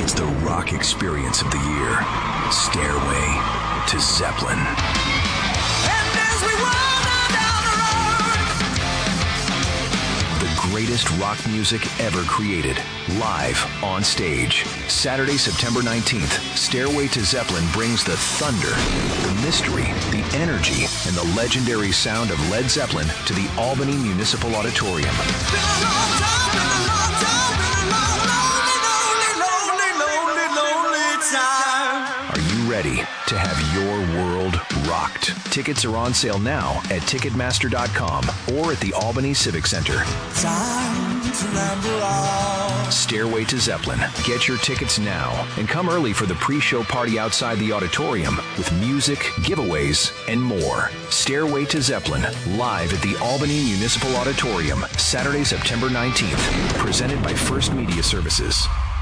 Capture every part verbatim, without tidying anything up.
It's the rock experience of the year. Stairway to Zeppelin. And as we wander down the road, the greatest rock music ever created, live on stage. Saturday, September nineteenth, Stairway to Zeppelin brings the thunder, the mystery, the energy, and the legendary sound of Led Zeppelin to the Albany Municipal Auditorium. Are you ready to have your world rocked? Tickets are on sale now at Ticketmaster dot com or at the Albany Civic Center. Time to ramble on. Stairway to Zeppelin. Get your tickets now and come early for the pre-show party outside the auditorium with music, giveaways, and more. Stairway to Zeppelin, live at the Albany Municipal Auditorium, Saturday, September nineteenth. Presented by First Media Services.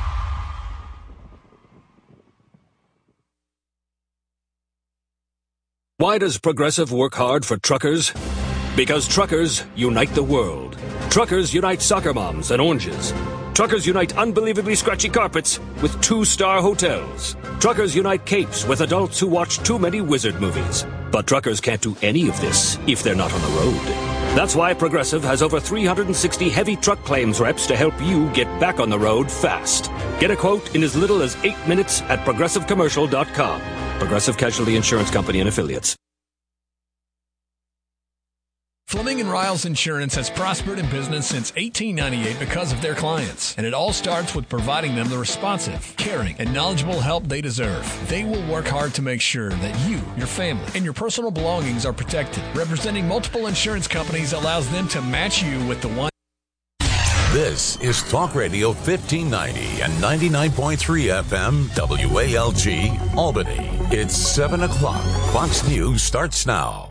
Why does Progressive work hard for truckers? Because truckers unite the world. Truckers unite soccer moms and oranges. Truckers unite unbelievably scratchy carpets with two-star hotels. Truckers unite capes with adults who watch too many wizard movies. But truckers can't do any of this if they're not on the road. That's why Progressive has over three hundred sixty heavy truck claims reps to help you get back on the road fast. Get a quote in as little as eight minutes at progressive commercial dot com. Progressive Casualty Insurance Company and Affiliates. Fleming and Riles Insurance has prospered in business since eighteen ninety-eight because of their clients. And it all starts with providing them the responsive, caring, and knowledgeable help they deserve. They will work hard to make sure that you, your family, and your personal belongings are protected. Representing multiple insurance companies allows them to match you with the one. This is Talk Radio fifteen ninety and ninety-nine point three F M W A L G, Albany. It's seven o'clock. Fox News starts now.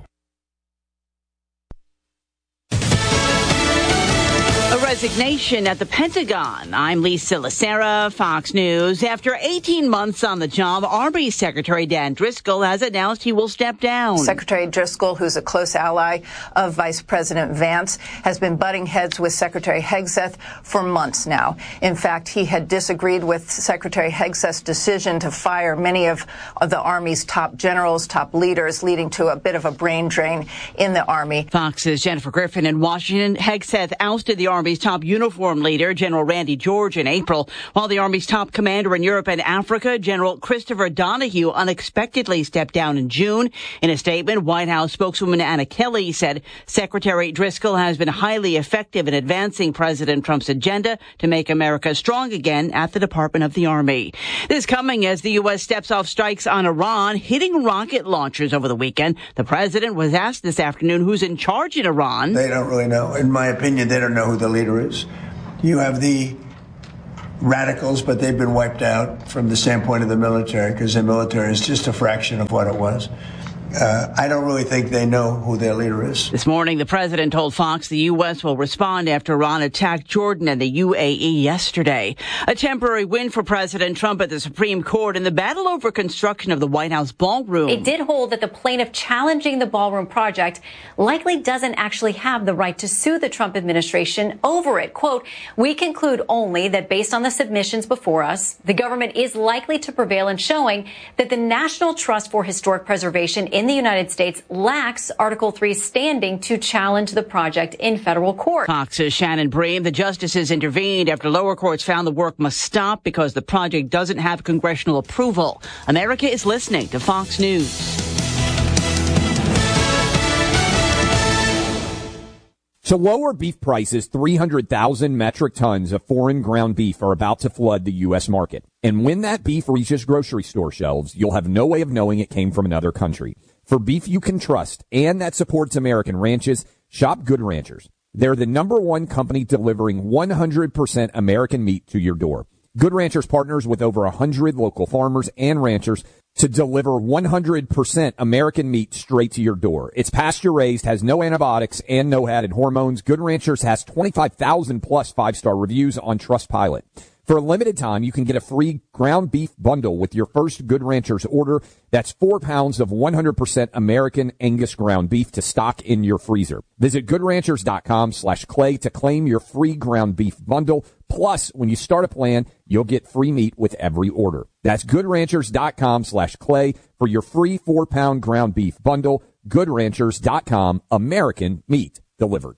A resignation at the Pentagon. I'm Lisa Lacera, Fox News. After eighteen months on the job, Army Secretary Dan Driscoll has announced he will step down. Secretary Driscoll, who's a close ally of Vice President Vance, has been butting heads with Secretary Hegseth for months now. In fact, he had disagreed with Secretary Hegseth's decision to fire many of, of the Army's top generals, top leaders, leading to a bit of a brain drain in the Army. Fox's Jennifer Griffin in Washington. Hegseth ousted the Army's top uniform leader, General Randy George, in April, while the Army's top commander in Europe and Africa, General Christopher Donahue, unexpectedly stepped down in June. In a statement, White House spokeswoman Anna Kelly said Secretary Driscoll has been highly effective in advancing President Trump's agenda to make America strong again at the Department of the Army. This coming as the U S steps off strikes on Iran, hitting rocket launchers over the weekend. The president was asked this afternoon who's in charge in Iran. They don't really know. In my opinion, they don't know who the leader is. You have the radicals, but they've been wiped out from the standpoint of the military because the military is just a fraction of what it was. Uh, I don't really think they know who their leader is. This morning, the president told Fox the U S will respond after Iran attacked Jordan and the U A E yesterday. A temporary win for President Trump at the Supreme Court in the battle over construction of the White House ballroom. It did hold that the plaintiff challenging the ballroom project likely doesn't actually have the right to sue the Trump administration over it. Quote, we conclude only that based on the submissions before us, the government is likely to prevail in showing that the National Trust for Historic Preservation in the United States lacks Article three standing to challenge the project in federal court. Fox's Shannon Bream. The justices intervened after lower courts found the work must stop because the project doesn't have congressional approval. America is listening to Fox News. To lower beef prices, three hundred thousand metric tons of foreign ground beef are about to flood the U S market. And when that beef reaches grocery store shelves, you'll have no way of knowing it came from another country. For beef you can trust and that supports American ranches, shop Good Ranchers. They're the number one company delivering one hundred percent American meat to your door. Good Ranchers partners with over one hundred local farmers and ranchers to deliver one hundred percent American meat straight to your door. It's pasture-raised, has no antibiotics, and no added hormones. Good Ranchers has twenty-five thousand plus five-star reviews on Trustpilot. For a limited time, you can get a free ground beef bundle with your first Good Ranchers order. That's four pounds of one hundred percent American Angus ground beef to stock in your freezer. Visit goodranchers.com slash clay to claim your free ground beef bundle, Plus, when you start a plan, you'll get free meat with every order. That's goodranchers.com slash clay for your free four-pound ground beef bundle. good ranchers dot com, American meat delivered.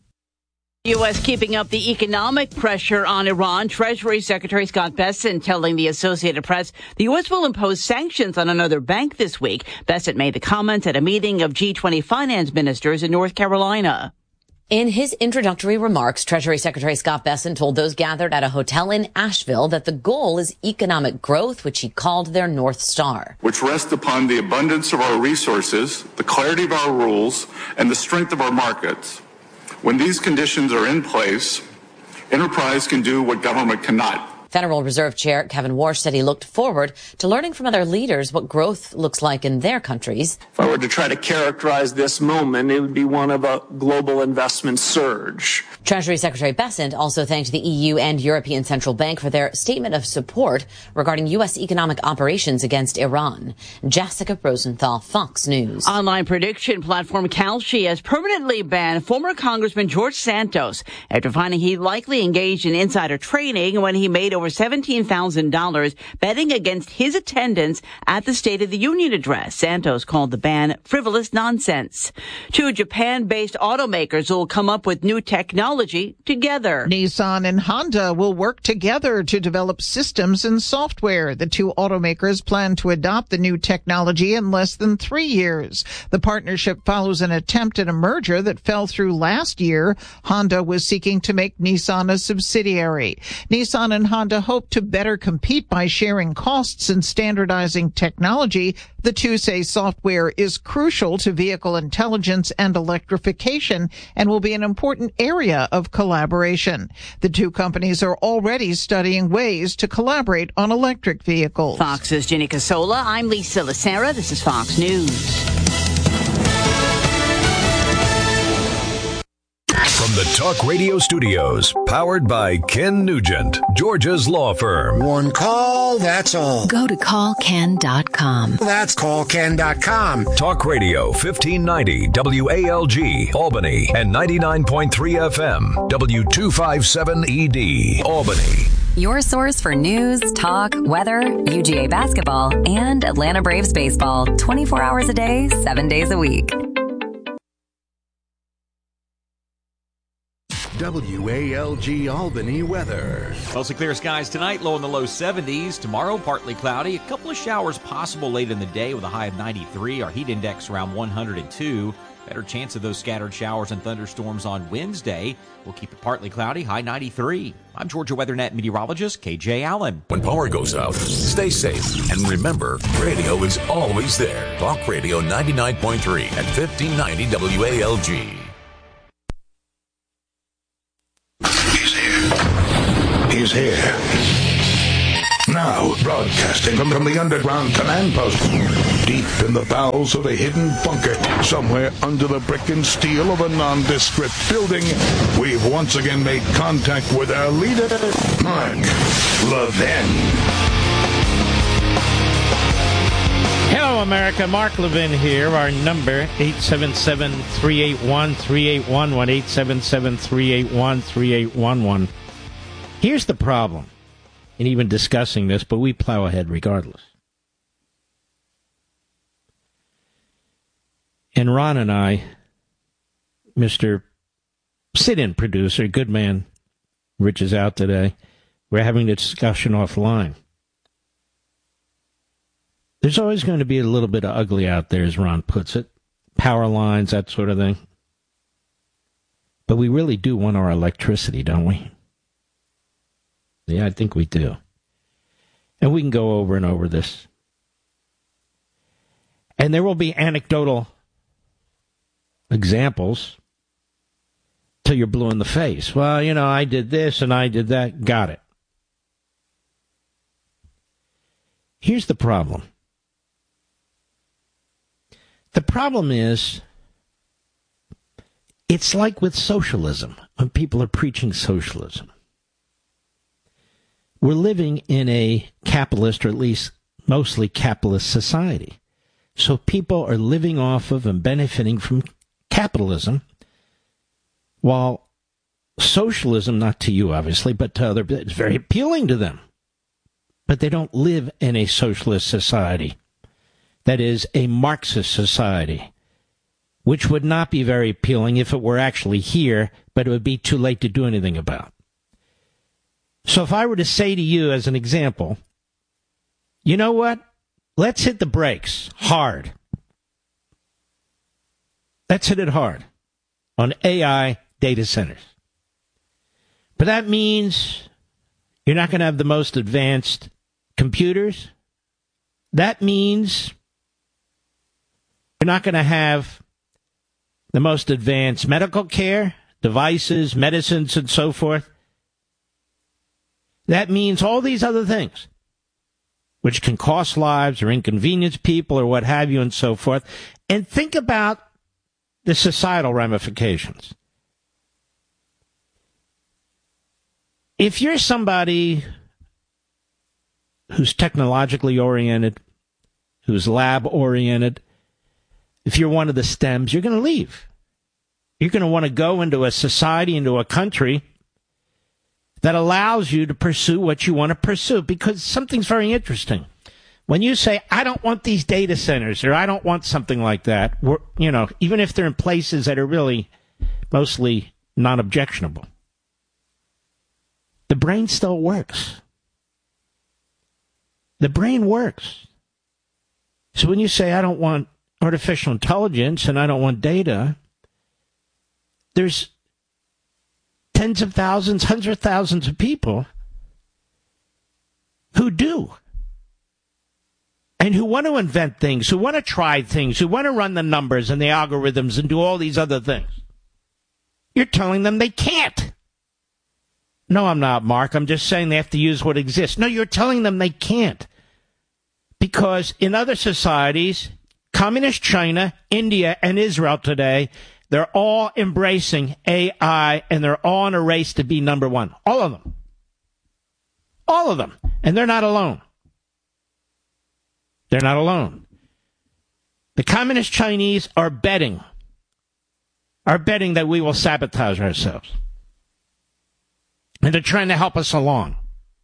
U S keeping up the economic pressure on Iran. Treasury Secretary Scott Bessent telling the Associated Press the U S will impose sanctions on another bank this week. Bessent made the comments at a meeting of G twenty finance ministers in North Carolina. In his introductory remarks, Treasury Secretary Scott Bessent told those gathered at a hotel in Asheville that the goal is economic growth, which he called their North Star. Which rests upon the abundance of our resources, the clarity of our rules, and the strength of our markets. When these conditions are in place, enterprise can do what government cannot. Federal Reserve Chair Kevin Warsh said he looked forward to learning from other leaders what growth looks like in their countries. If I were to try to characterize this moment, it would be one of a global investment surge. Treasury Secretary Bessent also thanked the E U and European Central Bank for their statement of support regarding U S economic operations against Iran. Jessica Rosenthal, Fox News. Online prediction platform Kalshi has permanently banned former Congressman George Santos after finding he likely engaged in insider trading when he made over seventeen thousand dollars betting against his attendance at the State of the Union address. Santos called the ban frivolous nonsense. Two Japan-based automakers will come up with new technology together. Nissan and Honda will work together to develop systems and software. The two automakers plan to adopt the new technology in less than three years. The partnership follows an attempt at a merger that fell through last year. Honda was seeking to make Nissan a subsidiary. Nissan and Honda hope to better compete by sharing costs and standardizing technology. The two say software is crucial to vehicle intelligence and electrification and will be an important area of collaboration. The two companies are already studying ways to collaborate on electric vehicles. Fox's Ginny Casola. I'm Lisa Lacera. This is Fox News. From the Talk Radio studios, powered by Ken Nugent, Georgia's law firm. One call, that's all. Go to call ken dot com. That's call ken dot com. Talk Radio fifteen ninety W A L G, Albany, and ninety-nine point three F M, W two fifty-seven E D, Albany. Your source for news, talk, weather, U G A basketball, and Atlanta Braves baseball, twenty-four hours a day, seven days a week. W A L G Albany weather. Mostly clear skies tonight, low in the low seventies. Tomorrow, partly cloudy. A couple of showers possible late in the day with a high of ninety-three. Our heat index around one hundred two. Better chance of those scattered showers and thunderstorms on Wednesday. We'll keep it partly cloudy, high ninety-three. I'm Georgia WeatherNet meteorologist K J Allen. When power goes out, stay safe. And remember, radio is always there. Talk Radio ninety-nine point three and fifteen ninety W A L G. He's here. Now, broadcasting from, from the underground command post, deep in the bowels of a hidden bunker, somewhere under the brick and steel of a nondescript building, we've once again made contact with our leader, Mark Levin. Hello, America. Mark Levin here. Our number, eight seven seven, three eight one, three eight one one, eight seven seven, three eight one, three eight one one. Here's the problem in even discussing this, but we plow ahead regardless. And Ron and I, Mister sit-in producer, good man, Rich is out today, we're having a discussion offline. There's always going to be a little bit of ugly out there, as Ron puts it. Power lines, that sort of thing. But we really do want our electricity, don't we? Yeah, I think we do. And we can go over and over this. And there will be anecdotal examples till you're blue in the face. Well, you know, I did this and I did that. Got it. Here's the problem. The problem is, it's like with socialism, when people are preaching socialism. We're living in a capitalist, or at least mostly capitalist society. So people are living off of and benefiting from capitalism, while socialism, not to you, obviously, but to other, it's very appealing to them. But they don't live in a socialist society. That is, a Marxist society, which would not be very appealing if it were actually here, but it would be too late to do anything about. So if I were to say to you as an example, you know what? Let's hit the brakes hard. Let's hit it hard on A I data centers. But that means you're not going to have the most advanced computers. That means you're not going to have the most advanced medical care, devices, medicines, and so forth. That means all these other things, which can cost lives or inconvenience people or what have you and so forth. And think about the societal ramifications. If you're somebody who's technologically oriented, who's lab oriented, if you're one of the STEMs, you're going to leave. You're going to want to go into a society, into a country that allows you to pursue what you want to pursue, because something's very interesting. When you say, I don't want these data centers, or I don't want something like that, we're, you know, even if they're in places that are really mostly non-objectionable, the brain still works. The brain works. So when you say, I don't want artificial intelligence and I don't want data, there's tens of thousands, hundreds of thousands of people who do. And who want to invent things, who want to try things, who want to run the numbers and the algorithms and do all these other things. You're telling them they can't. No, I'm not, Mark. I'm just saying they have to use what exists. No, you're telling them they can't. Because in other societies, communist China, India, and Israel today, they're all embracing A I, and they're all in a race to be number one. All of them. All of them. And they're not alone. They're not alone. The communist Chinese are betting, are betting that we will sabotage ourselves. And they're trying to help us along.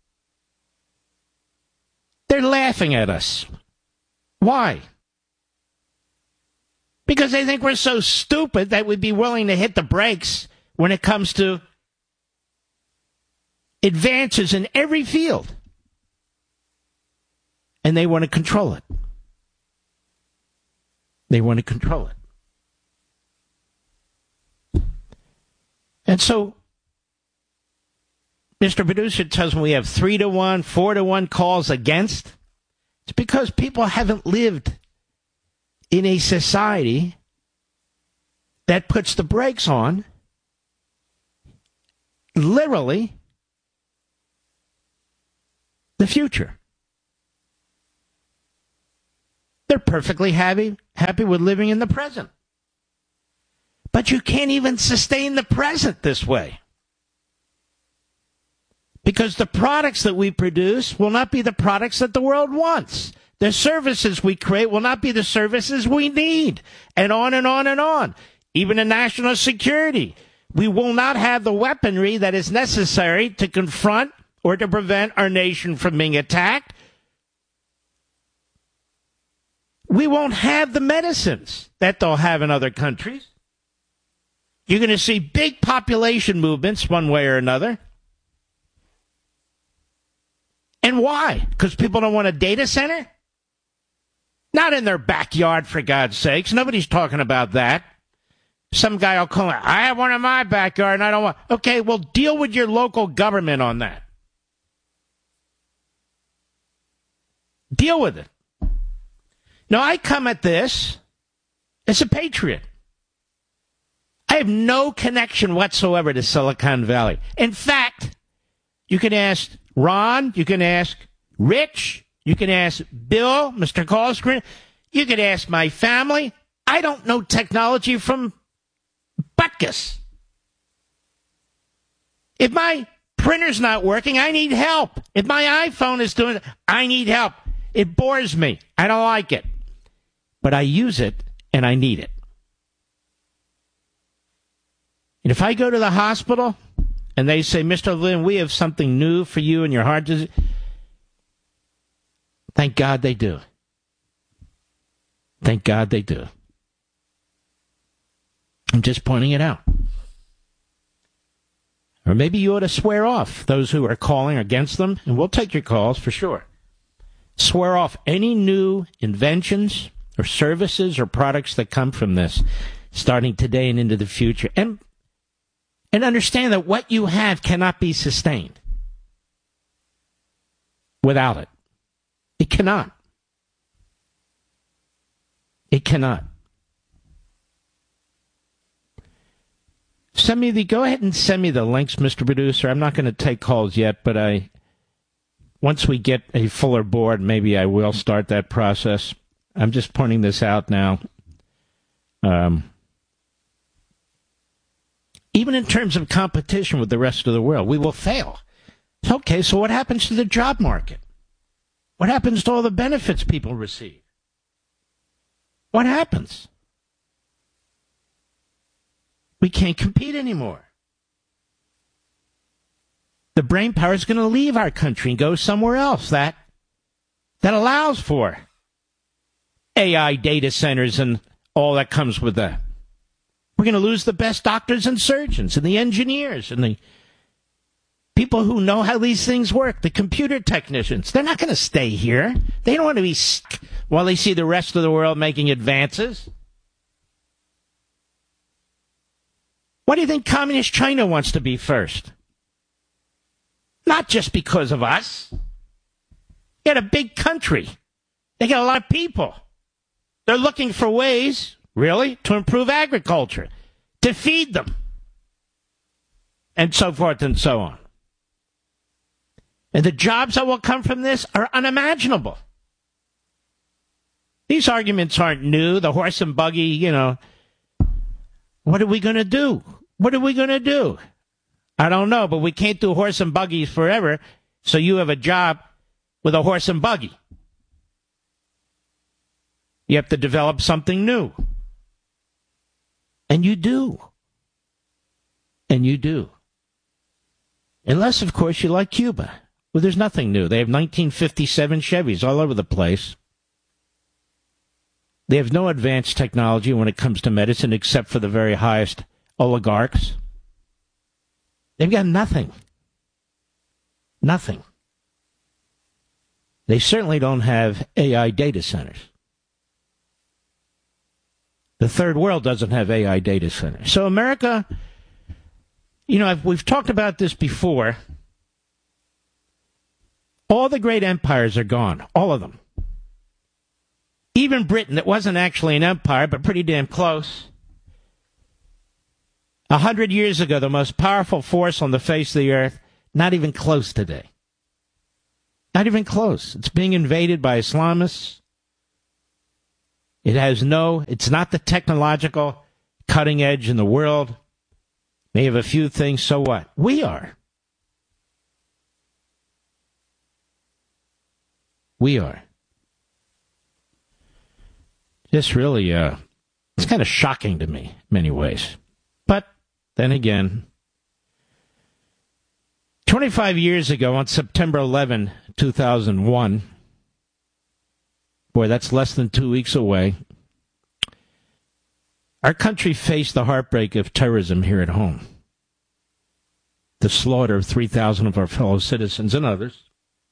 They're laughing at us. Why? Because they think we're so stupid that we'd be willing to hit the brakes when it comes to advances in every field. And they want to control it. They want to control it. And so, Mister Producer tells me we have three to one, four to one calls against. It's because people haven't lived in a society that puts the brakes on, literally, the future. They're perfectly happy, happy with living in the present. But you can't even sustain the present this way. Because the products that we produce will not be the products that the world wants. The services we create will not be the services we need. And on and on and on. Even in national security, we will not have the weaponry that is necessary to confront or to prevent our nation from being attacked. We won't have the medicines that they'll have in other countries. You're going to see big population movements one way or another. And why? Because people don't want a data center? Not in their backyard, for God's sakes. Nobody's talking about that. Some guy will call it, I have one in my backyard and I don't want... Okay, well, deal with your local government on that. Deal with it. Now, I come at this as a patriot. I have no connection whatsoever to Silicon Valley. In fact, you can ask Ron, you can ask Rich, you can ask Bill, Mister Colstrin, you can ask my family. I don't know technology from Butkus. If my printer's not working, I need help. If my iPhone is doing it, I need help. It bores me. I don't like it. But I use it, and I need it. And if I go to the hospital, and they say, Mister Levin, we have something new for you and your heart disease, thank God they do. Thank God they do. I'm just pointing it out. Or maybe you ought to swear off those who are calling against them, and we'll take your calls for sure. Swear off any new inventions or services or products that come from this, starting today and into the future. And, and understand that what you have cannot be sustained without it. It cannot. It cannot. Send me the, go ahead and send me the links, Mister Producer. I'm not going to take calls yet, but I, once we get a fuller board, maybe I will start that process. I'm just pointing this out now. Um, even in terms of competition with the rest of the world, we will fail. Okay, so what happens to the job market? What happens to all the benefits people receive? What happens? We can't compete anymore. The brain power is going to leave our country and go somewhere else that that allows for A I data centers and all that comes with that. We're going to lose the best doctors and surgeons and the engineers and the people who know how these things work, the computer technicians. They're not going to stay here. They don't want to be stuck while they see the rest of the world making advances. What do you think Communist China wants to be first? Not just because of us. They got a big country. They got a lot of people. They're looking for ways, really, to improve agriculture, to feed them, and so forth and so on. And the jobs that will come from this are unimaginable. These arguments aren't new. The horse and buggy, you know. What are we going to do? What are we going to do? I don't know, but we can't do horse and buggies forever, so you have a job with a horse and buggy. You have to develop something new. And you do. And you do. Unless, of course, you like Cuba. Well, there's nothing new. They have nineteen fifty-seven Chevys all over the place. They have no advanced technology when it comes to medicine except for the very highest oligarchs. They've got nothing. Nothing. They certainly don't have A I data centers. The third world doesn't have A I data centers. So America, you know, I've, we've talked about this before. All the great empires are gone. All of them. Even Britain, that wasn't actually an empire, but pretty damn close. A hundred years ago, the most powerful force on the face of the earth, not even close today. Not even close. It's being invaded by Islamists. It has no, it's not the technological cutting edge in the world. May have a few things, so what? We are. We are. This really, uh, it's kind of shocking to me in many ways. But then again, twenty-five years ago on September eleventh, two thousand one, boy, that's less than two weeks away, our country faced the heartbreak of terrorism here at home. The slaughter of three thousand of our fellow citizens and others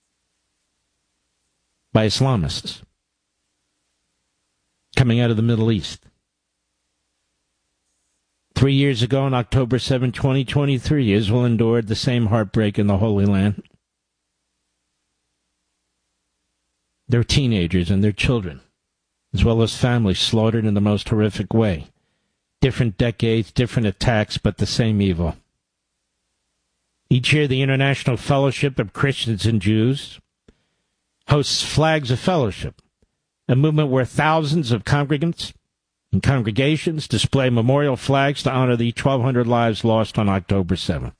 by Islamists coming out of the Middle East. Three years ago, on October seventh, twenty twenty-three, Israel endured the same heartbreak in the Holy Land. Their teenagers and their children, as well as families, slaughtered in the most horrific way. Different decades, different attacks, but the same evil. Each year, the International Fellowship of Christians and Jews hosts Flags of Fellowship, a movement where thousands of congregants and congregations display memorial flags to honor the twelve hundred lives lost on October seventh.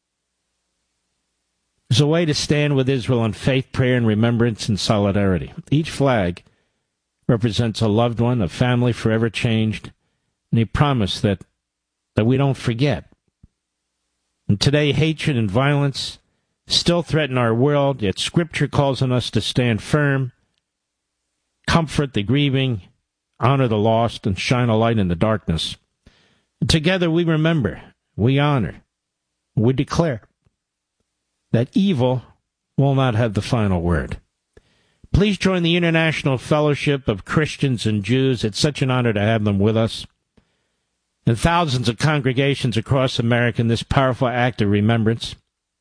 It's a way to stand with Israel in faith, prayer, and remembrance and solidarity. Each flag represents a loved one, a family forever changed, and a promise that, that we don't forget. And today, hatred and violence still threaten our world, yet Scripture calls on us to stand firm, comfort the grieving, honor the lost, and shine a light in the darkness. And together we remember, we honor, we declare that evil will not have the final word. Please join the International Fellowship of Christians and Jews. It's such an honor to have them with us. And thousands of congregations across America in this powerful act of remembrance.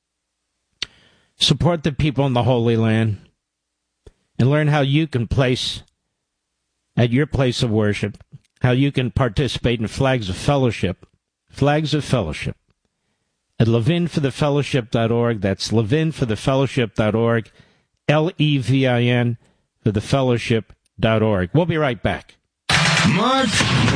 Support the people in the Holy Land and learn how you can place at your place of worship, how you can participate in flags of fellowship, flags of fellowship at levin for the fellowship dot org. That's levin for the fellowship dot org, L E V I N for the fellowship dot org. We'll be right back. Mark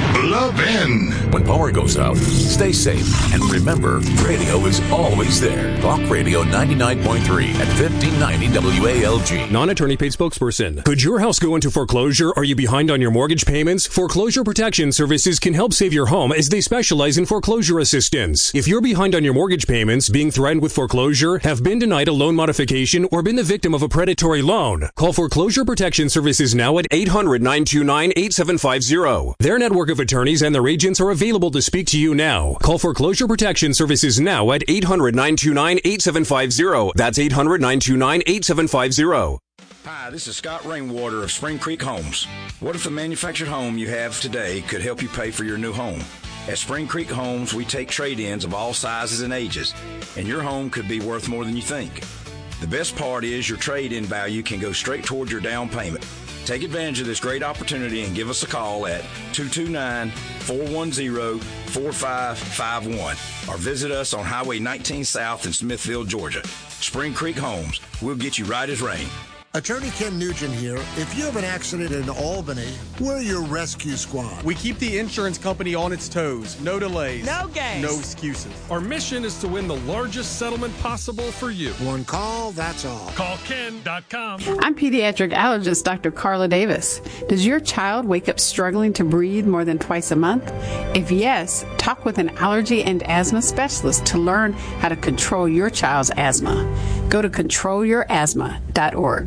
Levin. When power goes out, stay safe. And remember, radio is always there. Talk Radio ninety-nine point three at fifteen ninety W A L G. Non-attorney paid spokesperson. Could your house go into foreclosure? Are you behind on your mortgage payments? Foreclosure Protection Services can help save your home as they specialize in foreclosure assistance. If you're behind on your mortgage payments, being threatened with foreclosure, have been denied a loan modification, or been the victim of a predatory loan, call Foreclosure Protection Services now at eight hundred, nine two nine, eight seven five zero. Their network of attorneys and their agents are available to speak to you now. Call Foreclosure Protection Services now at eight hundred, nine two nine, eight seven five zero. That's eight hundred, nine two nine, eight seven five zero. Hi, this is Scott Rainwater of Spring Creek Homes. What if the manufactured home you have today could help you pay for your new home? At Spring Creek Homes, we take trade-ins of all sizes and ages, and your home could be worth more than you think. The best part is your trade-in value can go straight towards your down payment. Take advantage of this great opportunity and give us a call at two two nine, four one zero, four five five one or visit us on Highway nineteen South in Smithville, Georgia. Spring Creek Homes. We'll get you right as rain. Attorney Ken Nugent here. If you have an accident in Albany, we're your rescue squad. We keep the insurance company on its toes. No delays. No games. No excuses. Our mission is to win the largest settlement possible for you. One call, that's all. Call Ken dot com. I'm pediatric allergist Doctor Carla Davis. Does your child wake up struggling to breathe more than twice a month? If yes, talk with an allergy and asthma specialist to learn how to control your child's asthma. Go to control your asthma dot org.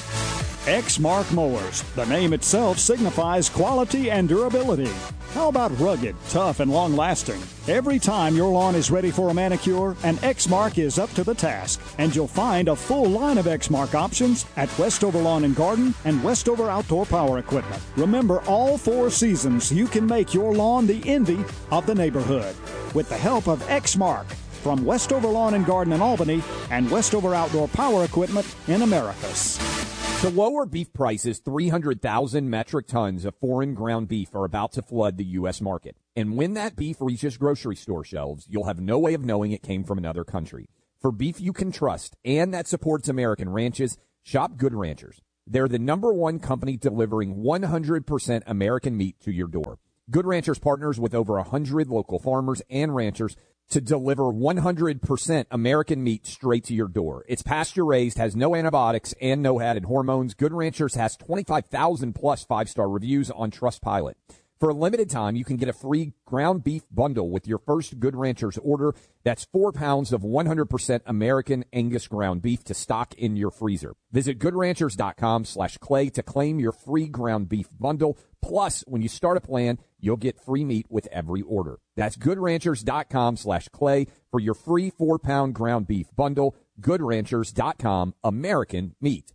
Exmark Mowers. The name itself signifies quality and durability. How about rugged, tough, and long-lasting? Every time your lawn is ready for a manicure, an Exmark is up to the task. And you'll find a full line of Exmark options at Westover Lawn and Garden and Westover Outdoor Power Equipment. Remember, all four seasons, you can make your lawn the envy of the neighborhood. With the help of Exmark from Westover Lawn and Garden in Albany and Westover Outdoor Power Equipment in Americus. To lower beef prices, three hundred thousand metric tons of foreign ground beef are about to flood the U S market. And when that beef reaches grocery store shelves, you'll have no way of knowing it came from another country. For beef you can trust and that supports American ranches, shop Good Ranchers. They're the number one company delivering one hundred percent American meat to your door. Good Ranchers partners with over one hundred local farmers and ranchers to deliver one hundred percent American meat straight to your door. It's pasture-raised, has no antibiotics, and no added hormones. Good Ranchers has twenty-five thousand plus five-star reviews on Trustpilot. For a limited time, you can get a free ground beef bundle with your first Good Ranchers order. That's four pounds of one hundred percent American Angus ground beef to stock in your freezer. Visit goodranchers.com slash clay to claim your free ground beef bundle. Plus, when you start a plan, you'll get free meat with every order. That's goodranchers.com slash clay for your free four-pound ground beef bundle. Good Ranchers dot com, American meat.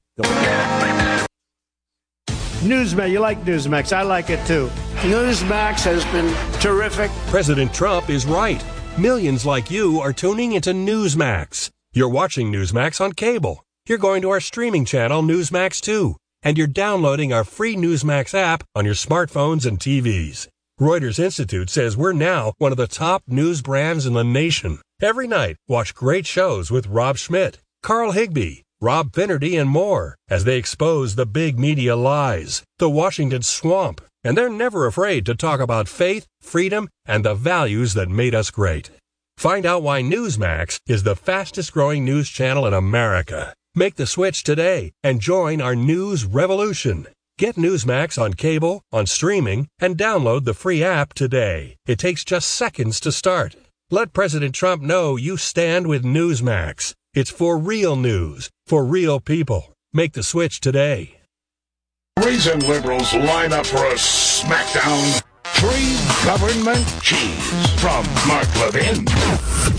Newsmax, you like Newsmax. I like it too. Newsmax has been terrific. President Trump is right. Millions like you are tuning into Newsmax. You're watching Newsmax on cable. You're going to our streaming channel, Newsmax two. And you're downloading our free Newsmax app on your smartphones and T Vs. Reuters Institute says we're now one of the top news brands in the nation. Every night, watch great shows with Rob Schmidt, Carl Higbee, Rob Finnerty, and more as they expose the big media lies, the Washington swamp, and they're never afraid to talk about faith, freedom, and the values that made us great. Find out why Newsmax is the fastest-growing news channel in America. Make the switch today and join our news revolution. Get Newsmax on cable, on streaming, and download the free app today. It takes just seconds to start. Let President Trump know you stand with Newsmax. It's for real news, for real people. Make the switch today. Reason liberals line up for a smackdown. Free government cheese from Mark Levin.